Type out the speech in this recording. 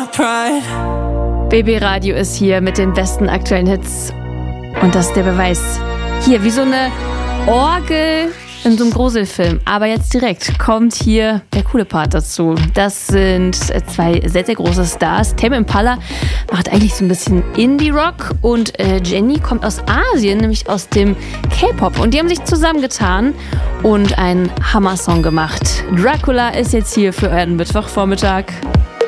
BB Radio ist hier mit den besten aktuellen Hits. Und das ist der Beweis. Hier, wie so eine Orgel in so einem Gruselfilm. Aber jetzt direkt kommt hier der coole Part dazu. Das sind zwei sehr, sehr große Stars. Tame Impala macht eigentlich so ein bisschen Indie-Rock und Jenny kommt aus Asien, nämlich aus dem K-Pop. Und die haben sich zusammengetan und einen Hammer-Song gemacht. Dracula ist jetzt hier für euren Mittwochvormittag.